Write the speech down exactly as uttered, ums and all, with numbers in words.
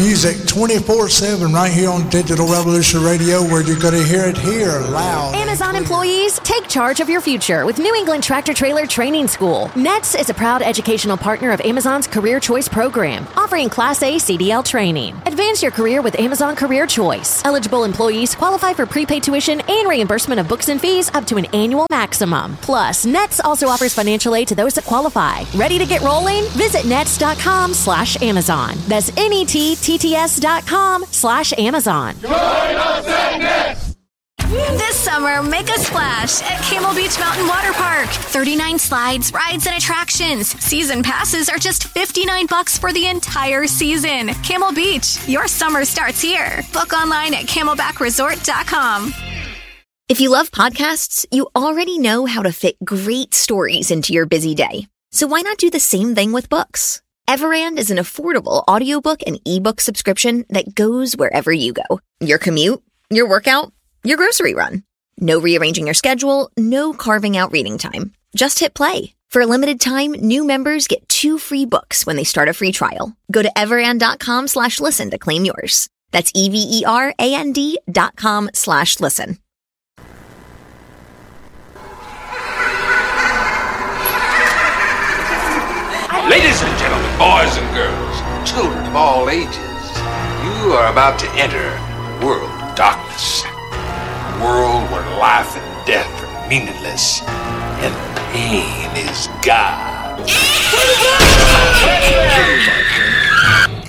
music twenty-four seven right here on Digital Revolution Radio, where you're going to hear it here loud. Amazon employees, take charge of your future with New England Tractor Trailer Training School. NETS is a proud educational partner of Amazon's Career Choice program, offering Class A C D L training. Advance your career with Amazon Career Choice. Eligible employees qualify for prepaid tuition and reimbursement of books and fees up to an annual maximum. Plus, NETS also offers financial aid to those that qualify. Ready to get rolling? Visit nets.com slash Amazon. That's N-E-T-T-T-S dot com slash Amazon. Join us at Nets! This summer, make a splash at Camel Beach Mountain Water Park. thirty-nine slides, rides, and attractions. Season passes are just fifty-nine bucks for the entire season. Camel Beach, your summer starts here. Book online at camelback resort dot com. If you love podcasts, you already know how to fit great stories into your busy day. So why not do the same thing with books? Everand is an affordable audiobook and ebook subscription that goes wherever you go. Your commute, your workout, your grocery run. No rearranging your schedule, no carving out reading time. Just hit play. For a limited time, new members get two free books when they start a free trial. Go to everand.com slash listen to claim yours. That's E-V-E-R-A-N-D dot com slash listen. Ladies and gentlemen, boys and girls, children of all ages, you are about to enter a world of darkness. A world where life and death are meaningless and pain is God.